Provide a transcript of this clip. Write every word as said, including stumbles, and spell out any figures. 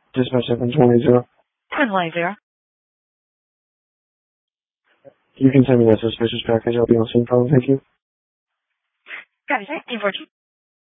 Dispatch seven twenty zero. ten twenty zero. You can send me that suspicious package. I'll be on scene. Problem. Thank you. Copy, sir. ten fourteen.